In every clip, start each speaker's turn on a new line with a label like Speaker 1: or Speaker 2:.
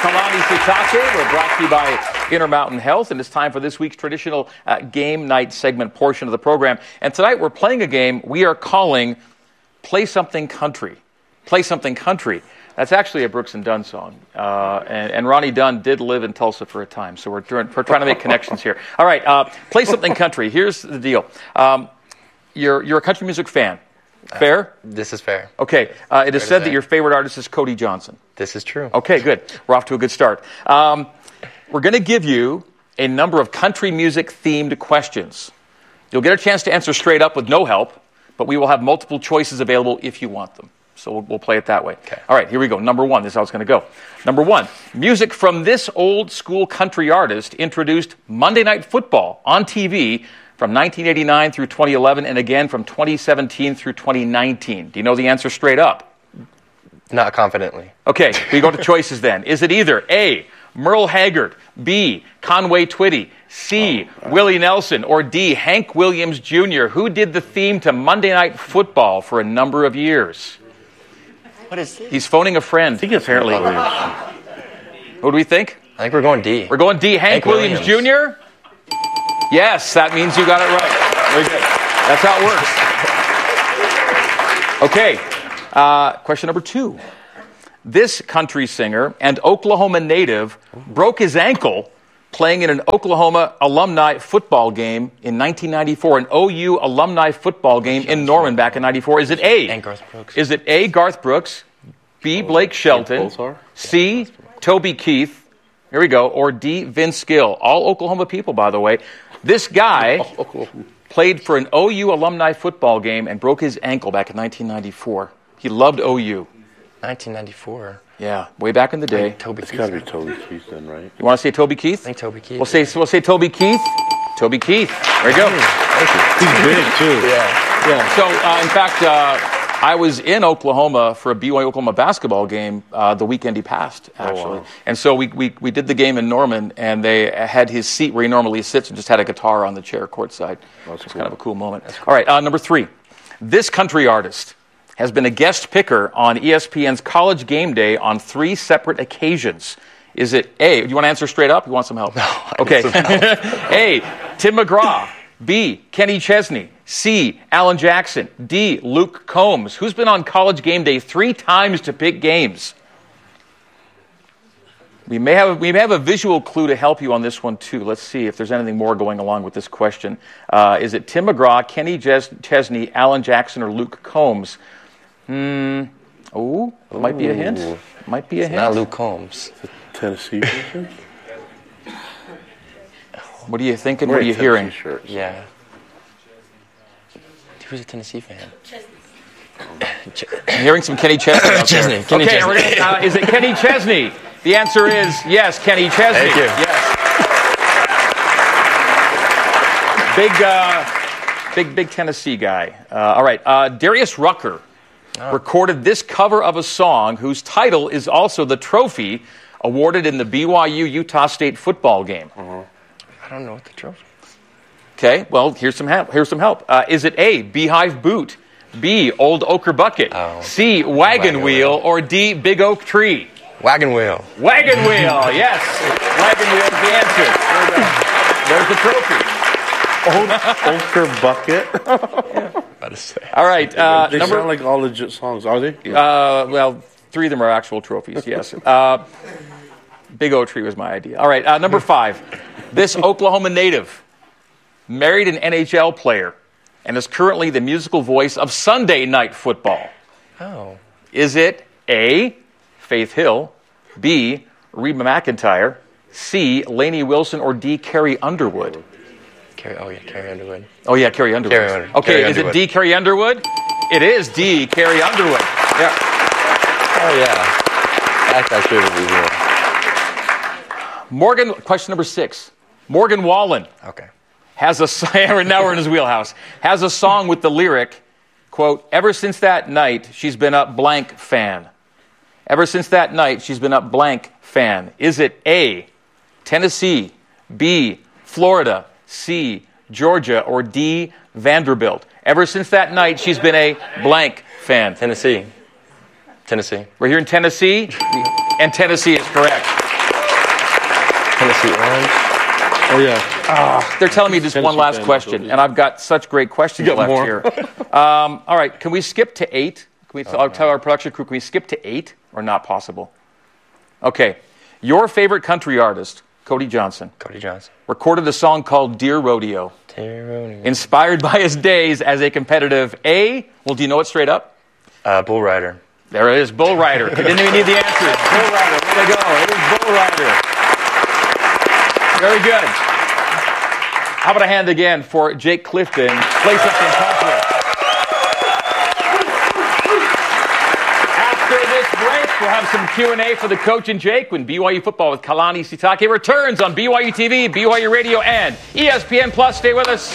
Speaker 1: Kalani Sitake. We're brought to you by Intermountain Health, and it's time for this week's traditional game night segment portion of the program. And tonight we're playing a game we are calling Play Something Country. Play Something Country. That's actually a Brooks and Dunn song. And Ronnie Dunn did live in Tulsa for a time, so we're trying to make connections here. All right, Play Something Country. Here's the deal. You're a country music fan. Fair?
Speaker 2: This is fair.
Speaker 1: Okay. It is said that your favorite artist is Cody Johnson.
Speaker 2: This is true.
Speaker 1: Okay, good. We're off to a good start. We're going to give you a number of country music-themed questions. You'll get a chance to answer straight up with no help, but we will have multiple choices available if you want them. So we'll play it that way.
Speaker 2: Okay.
Speaker 1: All right, here we go. Number one. This is how it's going to go. Number one, music from this old-school country artist introduced Monday Night Football on TV from 1989 through 2011, and again from 2017 through 2019. Do you know the answer straight up?
Speaker 2: Not confidently.
Speaker 1: Okay, we go to choices then. Is it either A, Merle Haggard, B, Conway Twitty, C, Willie Nelson, or D, Hank Williams Jr., who did the theme to Monday Night Football for a number of years?
Speaker 2: What is this?
Speaker 1: He's phoning a friend,
Speaker 3: I think it's
Speaker 1: apparently. Who do we think?
Speaker 2: I think we're going D.
Speaker 1: We're going D, Hank Williams Jr.? Yes, that means you got it right. Very good. That's how it works. Okay, question number two. This country singer and Oklahoma native broke his ankle playing in an Oklahoma alumni football game in 1994, an OU alumni football game in Norman back in 94. Is it A?
Speaker 2: And Garth Brooks.
Speaker 1: Is it A, Garth Brooks, B, Blake Shelton, C, Toby Keith, here we go, or D, Vince Gill? All Oklahoma people, by the way. This guy played for an OU alumni football game and broke his ankle back in 1994. He loved OU.
Speaker 2: 1994.
Speaker 1: Yeah, way back in the day.
Speaker 2: Toby
Speaker 3: It's
Speaker 2: Keith.
Speaker 3: got to be Toby Keith then, right?
Speaker 1: You want to say Toby Keith?
Speaker 2: I think Toby Keith.
Speaker 1: We'll say Toby Keith. Toby Keith. There you go.
Speaker 3: He's big, too.
Speaker 2: Yeah.
Speaker 1: So, in fact, I was in Oklahoma for a BYU Oklahoma basketball game the weekend he passed, actually.
Speaker 3: wow.
Speaker 1: And so we did the game in Norman, and they had his seat where he normally sits and just had a guitar on the chair courtside.
Speaker 3: That's
Speaker 1: It's
Speaker 3: cool.
Speaker 1: kind of a cool moment. All right, number three. This country artist has been a guest picker on ESPN's College Game Day on 3 separate occasions. Is it A? Do you want to answer straight up? You want some help?
Speaker 2: No.
Speaker 1: Okay. A, Tim McGraw. B, Kenny Chesney. C, Alan Jackson. D, Luke Combs. Who's been on College Game Day 3 times to pick games? We may have a visual clue to help you on this one, too. Let's see if there's anything more going along with this question. Is it Tim McGraw, Kenny Chesney, Alan Jackson, or Luke Combs? Oh, might be a hint. Might be a hint.
Speaker 2: Not Luke Combs.
Speaker 3: Tennessee version?
Speaker 1: What are you thinking? What are you hearing?
Speaker 3: Shirts.
Speaker 2: Yeah. Who's a Tennessee fan?
Speaker 1: I'm hearing some Kenny Chesney out there.
Speaker 2: Chesney. Kenny
Speaker 1: Okay,
Speaker 2: Chesney.
Speaker 1: is it Kenny Chesney? The answer is yes, Kenny Chesney.
Speaker 2: Thank you.
Speaker 1: Yes. Big Tennessee guy. All right. Darius Rucker recorded this cover of a song whose title is also the trophy awarded in the BYU-Utah State football game.
Speaker 2: I don't know what the trophy.
Speaker 1: Okay, well, here's some help. Is it A, Beehive Boot, B, Old Ochre Bucket, C, Wagon Wheel, or D, Big Oak Tree?
Speaker 2: Wagon Wheel.
Speaker 1: Wagon Wheel, yes. Wagon Wheel is the answer. There's the trophy.
Speaker 3: Ochre Bucket?
Speaker 2: About to say.
Speaker 1: All right,
Speaker 3: They sound like all legit songs, are they?
Speaker 1: well, 3 of them are actual trophies, yes. Big Oak Tree was my idea. All right, number 5. This Oklahoma native married an NHL player and is currently the musical voice of Sunday Night Football.
Speaker 2: Oh.
Speaker 1: Is it A, Faith Hill, B, Reba McEntire, C, Lainey Wilson, or D, Carrie Underwood?
Speaker 2: Carrie Underwood.
Speaker 1: Oh, yeah, Carrie Underwood.
Speaker 2: Carrie Underwood.
Speaker 1: Okay,
Speaker 2: Carrie
Speaker 1: is
Speaker 2: Underwood.
Speaker 1: it D, Carrie Underwood? It is D, Carrie Underwood. Yeah.
Speaker 2: Oh, yeah. That's actually really cool.
Speaker 1: Question number 6. Morgan Wallen
Speaker 2: Okay.
Speaker 1: has now we're in his wheelhouse, has a song with the lyric, quote, ever since that night, she's been a blank fan. Ever since that night, she's been a blank fan. Is it A, Tennessee, B, Florida, C, Georgia, or D, Vanderbilt? Ever since that night, she's been a blank fan.
Speaker 2: Tennessee.
Speaker 1: We're here in Tennessee, and Tennessee is correct.
Speaker 2: Tennessee Orange.
Speaker 3: Oh, yeah.
Speaker 1: They're telling me just one
Speaker 3: Tennessee
Speaker 1: last
Speaker 3: fan,
Speaker 1: question,
Speaker 3: absolutely.
Speaker 1: and I've got such great questions
Speaker 3: You got
Speaker 1: left
Speaker 3: more?
Speaker 1: here. All right, can we skip to 8? Can we tell our production crew, can we skip to 8 or not possible? Okay. Your favorite country artist, Cody Johnson,
Speaker 2: Cody Johnson.
Speaker 1: recorded a song called Dear Rodeo,
Speaker 2: Terry
Speaker 1: inspired by his days as a competitive well, do you know it straight up?
Speaker 2: Bull Rider.
Speaker 1: There it is, Bull Rider. You didn't even need the answer. Bull Rider, way to go. It is Bull Rider. Very good. How about a hand again for Jake Clifton? Play something country. After this break, we'll have some Q&A for the coach and Jake when BYU football with Kalani Sitake returns on BYU TV, BYU Radio, and ESPN Plus. Stay with us.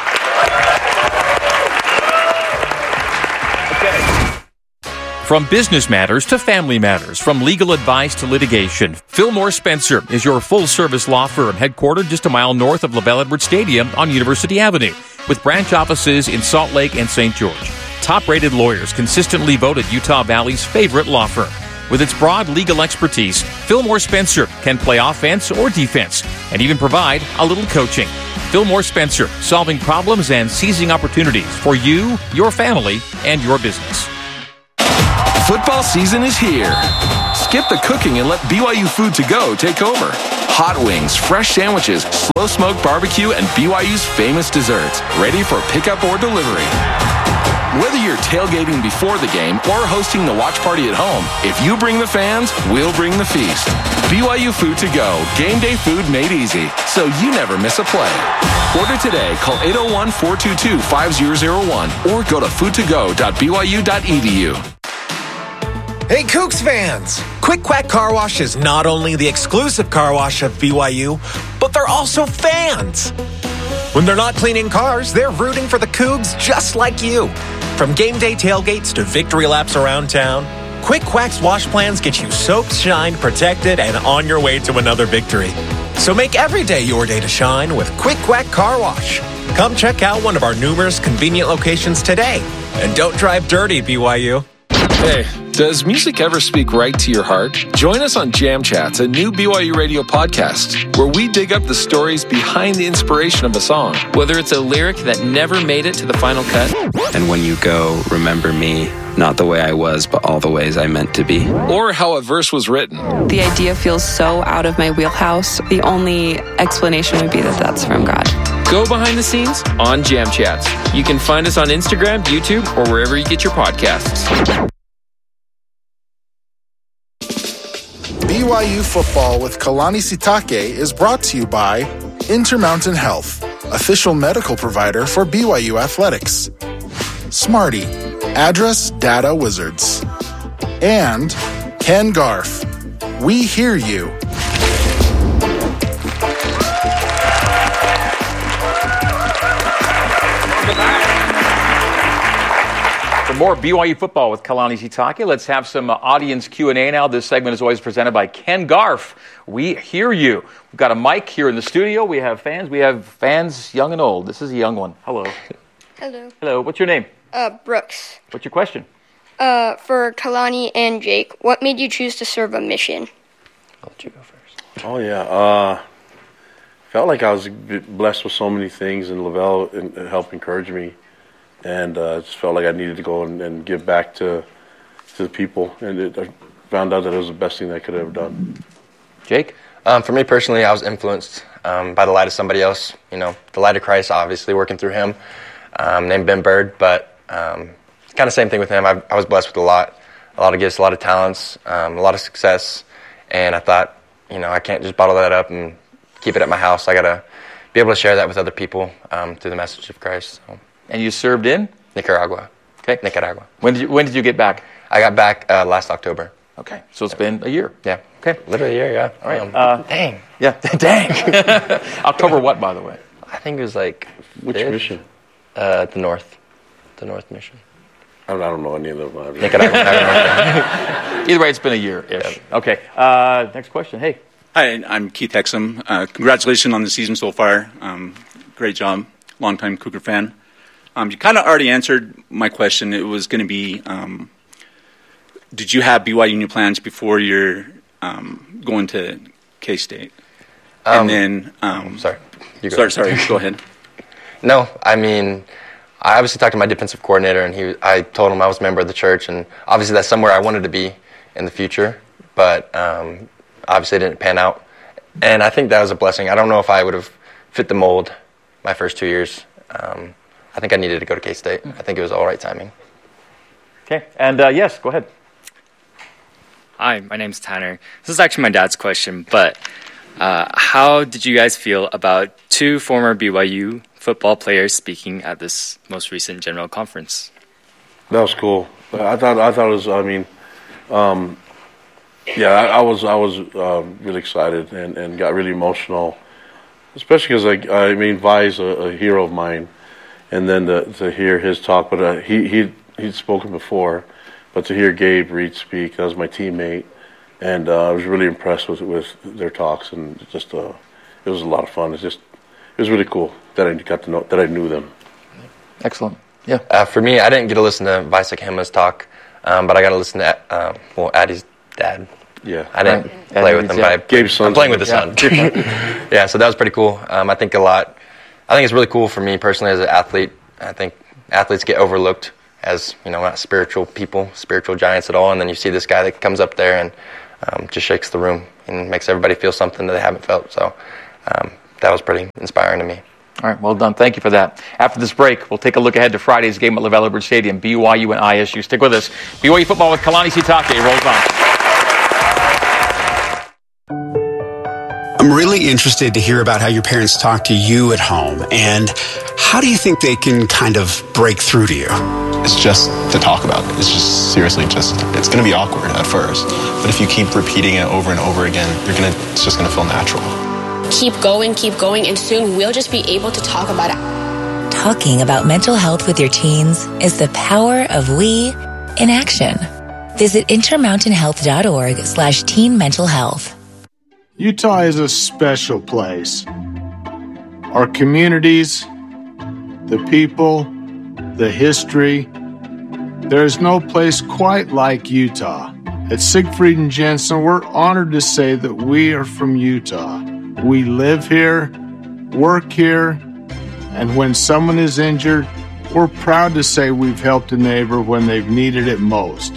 Speaker 1: From business matters to family matters, from legal advice to litigation, Fillmore Spencer is your full-service law firm headquartered just a mile north of LaBelle Edwards Stadium on University Avenue, with branch offices in Salt Lake and St. George. Top-rated lawyers consistently voted Utah Valley's favorite law firm. With its broad legal expertise, Fillmore Spencer can play offense or defense and even provide a little coaching. Fillmore Spencer, solving problems and seizing opportunities for you, your family, and your business.
Speaker 4: Football season is here. Skip the cooking and let BYU Food to Go take over. Hot wings, fresh sandwiches, slow smoked barbecue, and BYU's famous desserts, ready for pickup or delivery. Whether you're tailgating before the game or hosting the watch party at home, if you bring the fans, we'll bring the feast. BYU Food to Go, game day food made easy, so you never miss a play. Order today, call 801-422-5001 or go to foodtogo.byu.edu.
Speaker 5: Hey, Cougs fans! Quick Quack Car Wash is not only the exclusive car wash of BYU, but they're also fans. When they're not cleaning cars, they're rooting for the Cougs just like you. From game day tailgates to victory laps around town, Quick Quack's wash plans get you soaked, shined, protected, and on your way to another victory. So make every day your day to shine with Quick Quack Car Wash. Come check out one of our numerous convenient locations today. And don't drive dirty, BYU.
Speaker 4: Hey, does music ever speak right to your heart? Join us on Jam Chats, a new BYU radio podcast, where we dig up the stories behind the inspiration of a song.
Speaker 6: Whether it's a lyric that never made it to the final cut,
Speaker 7: and when you go, remember me, not the way I was, but all the ways I meant to be.
Speaker 4: Or how a verse was written.
Speaker 8: The idea feels so out of my wheelhouse. The only explanation would be that that's from God.
Speaker 6: Go behind the scenes on Jam Chats. You can find us on Instagram, YouTube, or wherever you get your podcasts.
Speaker 9: BYU Football with Kalani Sitake is brought to you by Intermountain Health, official medical provider for BYU Athletics. Smarty, address data wizards. And Ken Garf. We hear you.
Speaker 1: For more BYU football with Kalani Sitake, let's have some audience Q&A now. This segment is always presented by Ken Garf. We hear you. We've got a mic here in the studio. We have fans. We have fans young and old. This is a young one. Hello.
Speaker 10: Hello.
Speaker 1: Hello. What's your name?
Speaker 10: Brooks.
Speaker 1: What's your question?
Speaker 10: For Kalani and Jake, what made you choose to serve a mission?
Speaker 2: I'll let you go first.
Speaker 3: Oh, yeah. Felt like I was blessed with so many things, and Lavelle helped encourage me. And just felt like I needed to go and give back to the people. And I found out that it was the best thing that I could have ever done.
Speaker 1: Jake?
Speaker 2: For me personally, I was influenced by the light of somebody else. You know, the light of Christ, obviously, working through him, named Ben Bird. But kind of same thing with him. I was blessed with a lot of gifts, a lot of talents, a lot of success. And I thought, you know, I can't just bottle that up and keep it at my house. I got to be able to share that with other people through the message of Christ. So.
Speaker 1: And you served in?
Speaker 2: Nicaragua.
Speaker 1: Okay.
Speaker 2: Nicaragua.
Speaker 1: When did you get back?
Speaker 2: I got back last October.
Speaker 1: Okay. So it's been a year.
Speaker 2: Yeah.
Speaker 1: Okay.
Speaker 2: Literally a year, yeah.
Speaker 1: All right.
Speaker 2: Dang.
Speaker 1: Yeah. Dang. October what, by the way?
Speaker 2: I think it was like...
Speaker 3: Which mission?
Speaker 2: The North mission.
Speaker 3: I don't know any of them.
Speaker 2: Nicaragua.
Speaker 1: Either way, it's been a year-ish. Yeah. Okay. Next question. Hey.
Speaker 11: Hi, I'm Keith Hexum. Congratulations on the season so far. Great job. Longtime Cougar fan. You kind of already answered my question. It was going to be, did you have BYU new plans before you're going to K-State? And then,
Speaker 2: sorry. Sorry.
Speaker 11: Go ahead.
Speaker 2: No, I mean, I obviously talked to my defensive coordinator, and I told him I was a member of the church, and obviously that's somewhere I wanted to be in the future, but obviously it didn't pan out. And I think that was a blessing. I don't know if I would have fit the mold my first 2 years. I think I needed to go to K-State. I think it was all right timing.
Speaker 1: Okay, and yes, go ahead.
Speaker 12: Hi, my name's Tanner. This is actually my dad's question, but how did you guys feel about 2 former BYU football players speaking at this most recent general conference?
Speaker 3: That was cool. I thought it was. I mean, I was really excited and got really emotional, especially because I mean, Vi's a hero of mine, and then to hear his talk. But he'd spoken before, but to hear Gabe Reed speak, that was my teammate, and I was really impressed with their talks, and just it was a lot of fun. It was really cool that I got to know that I knew them.
Speaker 1: Excellent. Yeah.
Speaker 2: For me, I didn't get to listen to Vice Hema's talk, but I got to listen to Addie's dad.
Speaker 3: Yeah.
Speaker 2: I didn't play with him, but I'm playing with the son. Yeah, so that was pretty cool. I think it's really cool for me personally as an athlete. I think athletes get overlooked as, not spiritual people, spiritual giants at all, and then you see this guy that comes up there and just shakes the room and makes everybody feel something that they haven't felt. So that was pretty inspiring to me.
Speaker 1: All right, well done. Thank you for that. After this break, we'll take a look ahead to Friday's game at LaVell Edwards Stadium, BYU and ISU. Stick with us. BYU football with Kalani Sitake rolls on.
Speaker 13: I'm really interested to hear about how your parents talk to you at home, and how do you think they can kind of break through to you?
Speaker 14: It's just to talk about it. It's just seriously it's going to be awkward at first, but if you keep repeating it over and over again, it's just going to feel natural.
Speaker 15: Keep going, and soon we'll just be able to talk about it.
Speaker 16: Talking about mental health with your teens is the power of we in action. Visit intermountainhealth.org/teen mental health.
Speaker 17: Utah is a special place. Our communities, the people, the history. There is no place quite like Utah. At Siegfried and Jensen, we're honored to say that we are from Utah. We live here, work here, and when someone is injured, we're proud to say we've helped a neighbor when they've needed it most.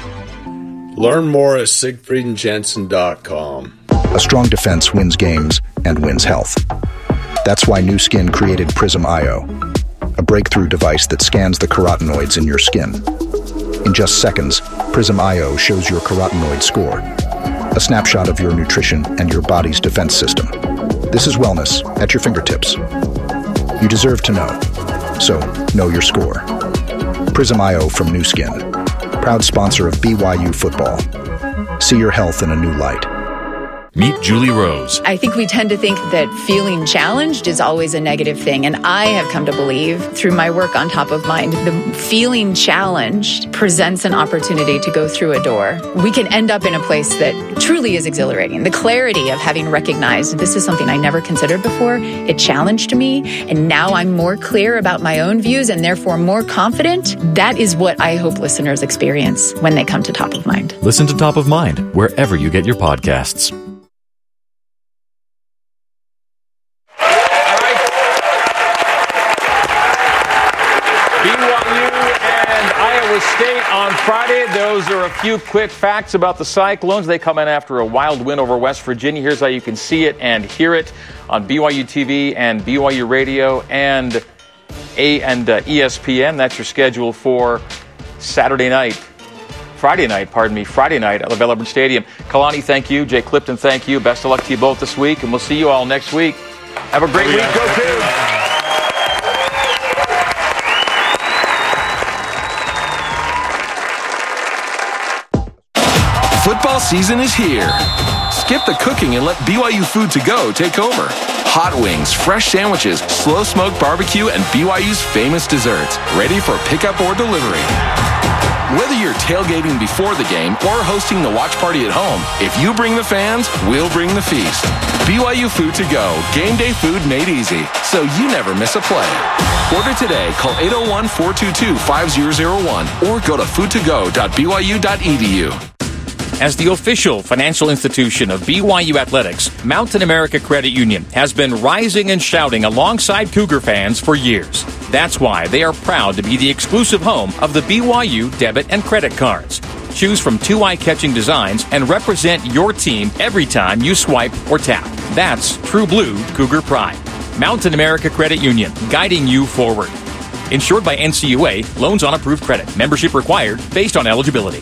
Speaker 18: Learn more at SiegfriedandJensen.com.
Speaker 19: A strong defense wins games and wins health. That's why Nu Skin created Prism IO, a breakthrough device that scans the carotenoids in your skin. In just seconds, Prism IO shows your carotenoid score, a snapshot of your nutrition and your body's defense system. This is wellness at your fingertips. You deserve to know, so know your score. Prism IO from Nu Skin, proud sponsor of BYU football. See your health in a new light.
Speaker 20: Meet Julie Rose.
Speaker 21: I think we tend to think that feeling challenged is always a negative thing. And I have come to believe through my work on Top of Mind, the feeling challenged presents an opportunity to go through a door. We can end up in a place that truly is exhilarating. The clarity of having recognized this is something I never considered before. It challenged me. And now I'm more clear about my own views and therefore more confident. That is what I hope listeners experience when they come to Top of Mind.
Speaker 20: Listen to Top of Mind wherever you get your podcasts.
Speaker 1: State on Friday. Those are a few quick facts about the Cyclones. They come in after a wild win over West Virginia. Here's how you can see it and hear it on BYU TV and BYU Radio and ESPN. That's your schedule for Friday night at LaVell Edwards Stadium. Kalani, thank you. Jay Clifton, thank you. Best of luck to you both this week, and we'll see you all next week. Have a great week. Go Cougs!
Speaker 4: Football season is here. Skip the cooking and let BYU Food to Go take over. Hot wings, fresh sandwiches, slow-smoked barbecue, and BYU's famous desserts. Ready for pickup or delivery. Whether you're tailgating before the game or hosting the watch party at home, if you bring the fans, we'll bring the feast. BYU Food to Go. Game day food made easy, so you never miss a play. Order today. Call 801-422-5001 or go to foodtogo.byu.edu.
Speaker 1: As the official financial institution of BYU Athletics, Mountain America Credit Union has been rising and shouting alongside Cougar fans for years. That's why they are proud to be the exclusive home of the BYU debit and credit cards. Choose from 2 eye-catching designs and represent your team every time you swipe or tap. That's true blue Cougar pride. Mountain America Credit Union, guiding you forward. Insured by NCUA, loans on approved credit. Membership required based on eligibility.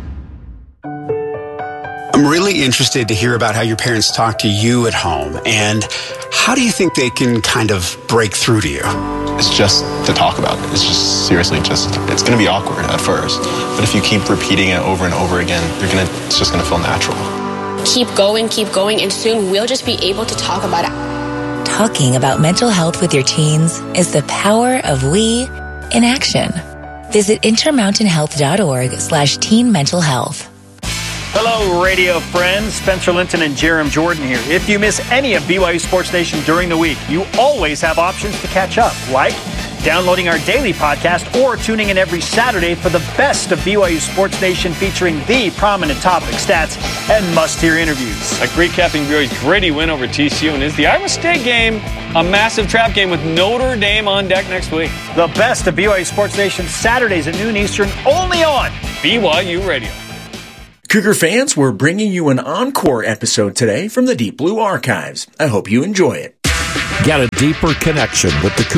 Speaker 13: I'm really interested to hear about how your parents talk to you at home, and how do you think they can kind of break through to you?
Speaker 14: It's just to talk about it. It's just seriously it's going to be awkward at first. But if you keep repeating it over and over again, it's just going to feel natural.
Speaker 15: Keep going, and soon we'll just be able to talk about it.
Speaker 16: Talking about mental health with your teens is the power of we in action. Visit intermountainhealth.org/teen mental health.
Speaker 5: Hello, radio friends. Spencer Linton and Jerem Jordan here. If you miss any of BYU Sports Nation during the week, you always have options to catch up, like downloading our daily podcast or tuning in every Saturday for the best of BYU Sports Nation, featuring the prominent topic, stats, and must-hear interviews.
Speaker 22: Like recapping BYU's gritty win over TCU, and is the Iowa State game a massive trap game with Notre Dame on deck next week?
Speaker 5: The best of BYU Sports Nation, Saturdays at noon Eastern, only on
Speaker 22: BYU Radio.
Speaker 23: Cougar fans, we're bringing you an encore episode today from the Deep Blue Archives. I hope you enjoy it.
Speaker 20: Get a deeper connection with the Cougar